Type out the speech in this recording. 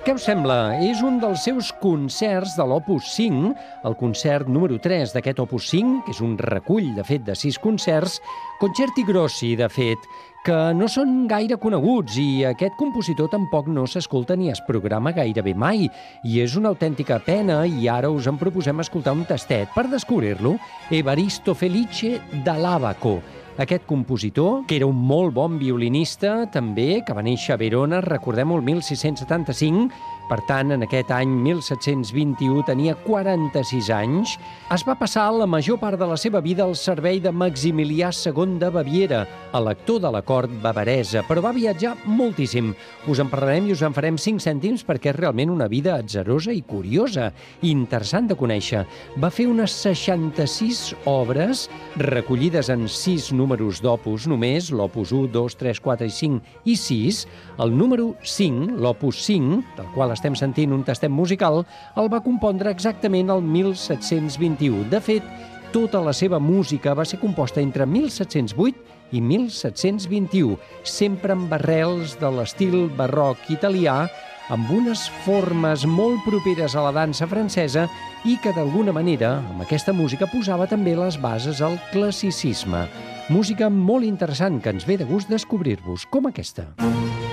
Què us sembla? És un dels seus concerts de l'Opus 5, el concert número 3 d'aquest Opus 5, que és un recull, de fet, de 6 concerts, concerti grossi, de fet, que no són gaire coneguts i aquest compositor tampoc no s'escolta ni es programa gairebé mai. I és una autèntica pena i ara us en proposem escoltar un tastet per descobrir-lo, Evaristo Felice dall'Abaco. Aquest compositor, que era un molt bon violinista, també, que va néixer a Verona, recordem-ho, el 1675, per tant, en aquest any 1721 tenia 46 anys, es va passar la major part de la seva vida al servei de Maximilià II de Baviera, elector de la cort bavaresa, però va viatjar moltíssim. Us en parlarem i us en farem 5 cèntims perquè és realment una vida atzarosa i curiosa, i interessant de conèixer. Va fer unes 66 obres recollides en 6 números d'opus només, l'opus 1, 2, 3, 4 i 5 i 6. El número 5, l'opus 5, del qual estem sentint un tastet musical, el va compondre exactament el 1721. De fet, tota la seva música va ser composta entre 1708 i 1721, sempre amb arrels de l'estil barroc italià, amb unes formes molt properes a la dansa francesa i que d'alguna manera, amb aquesta música, posava també les bases al classicisme. Música molt interessant que ens ve de gust descobrir-vos, com aquesta.